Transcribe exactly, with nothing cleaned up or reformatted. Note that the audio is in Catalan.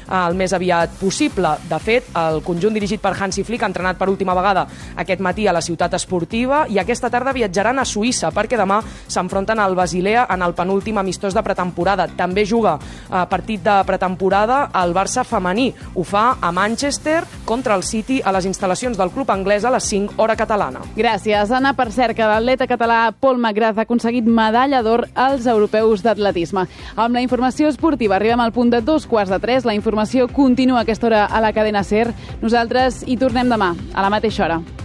el més aviat possible. De fet, el conjunt dirigit per Hansi Flick ha entrenat per última vegada aquest matí a la ciutat esportiva i aquesta tarda viatjaran a Suïssa perquè demà s'enfronten al Basilea en el penúltim amistós de pretemporada. També juga a partit de pretemporada el Barça femení. Ho fa a Manchester contra el City a les instal·lacions del club anglès a les cinc hora catalana. Gràcies, Anna. Per cert, que l'atleta català Pol McGrath ha aconseguit medalla d'or als europeus d'atletisme. Amb la informació esportiva arribem al punt de dos quarts de tres. La informació continua a aquesta hora a la cadena SER. Nosaltres hi tornem demà, a la mateixa hora.